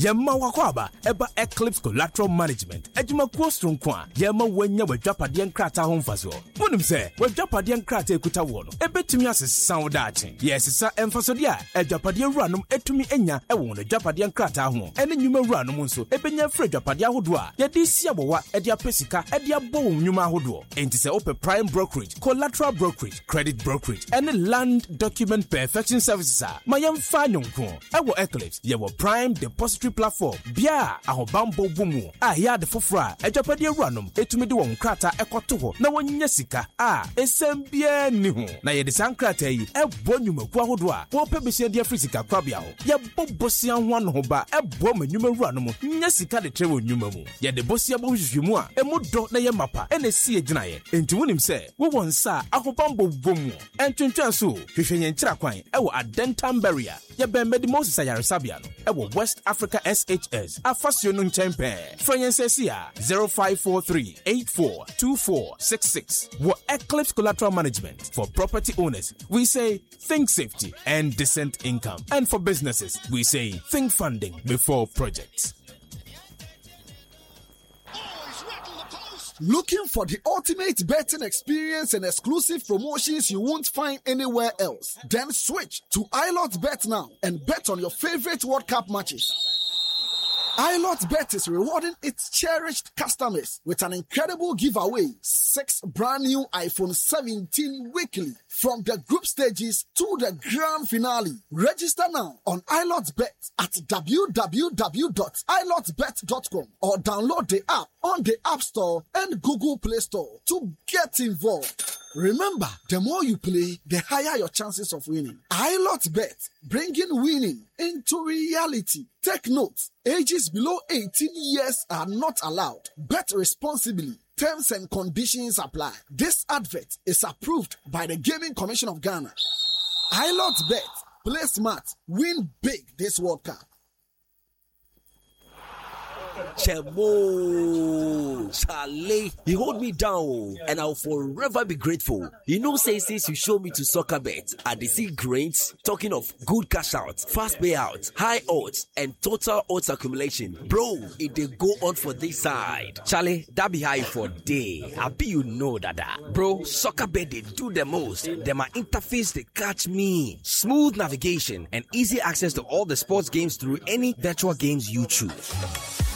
Yemma wakwaba eba Eclipse Collateral Management. Ejuma kwostron kwa yemma wenya wajapade nkrata ho mfaso. Wonim se wajapade nkrata ekuta wo no ebetumi asesa wo daache. Yesesa emfasode a ejapade wuranom etumi enya ewo no wajapade nkrata ho. Ene nyuma wuranom nso ebenya frɛ wajapade ahodo a yedi sia bowa edi apesika edi abo wo nyuma ahodo. Enti se ope prime brokerage, collateral brokerage, credit brokerage, ene land document perfection services a mayemfa nyonko. Ewo Eclipse yewo prime depository platform bia ahobambo bumu a ya de fofora ejapade wuranom etumi de wo nkrata ekoto ho na wonya sika a esem bia ni ho na ye de sankrata yi ebo nyumaku ahodo a wo pebese de afrisika kwabia ho ye bobosia ho no ho ba ebo manyuma wuranom nya sika de trewo nyuma mu ye de bosia bo hwehwemu a emu do na ye mapa ene si egina ye enti wonim se wo wonsa ahobambo bumu entwentwa so hwehwenye nkyira kwan ewo adentam barrier ye be Medimosis ayaresabia no ewo West Africa SHS afasio no nchempe Franyensesia 0543842466 wo Eclipse Collateral Management. For property owners we say think safety and decent income, and for businesses we say think funding before projects. Looking for the ultimate betting experience and exclusive promotions you won't find anywhere else? Then switch to iLotBet now and bet on your favorite World Cup matches. iLotBet is rewarding its cherished customers with an incredible giveaway: 6 brand new iPhone 17 weekly from the group stages to the grand finale. Register now on iLotBet at www.ilotbet.com or download the app on the App Store and Google Play Store to get involved. Remember, the more you play, the higher your chances of winning. iLotBet, bringing winning into reality. Take note, ages below 18 years are not allowed. Bet responsibly. Terms and conditions apply. This advert is approved by the Gaming Commission of Ghana. iLotBet. Play smart. Win big this World Cup. Chemo, Charlie, you hold me down and I'll forever be grateful. You know, say since you show me to soccer bet, I see great. Talking of good cash out, fast payout, high odds, and total odds accumulation. Bro, it they go on for this side. Charlie, that be high for day. I be you know that. Bro, soccer bet they do the most. Them my interface they catch me. Smooth navigation and easy access to all the sports games through any virtual games you choose.